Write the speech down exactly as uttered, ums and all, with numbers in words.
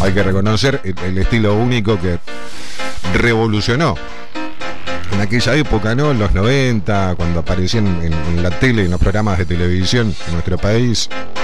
hay que reconocer el, el estilo único que revolucionó en aquella época, ¿no? En los noventa, cuando aparecían en, en la tele, en los programas de televisión en nuestro país.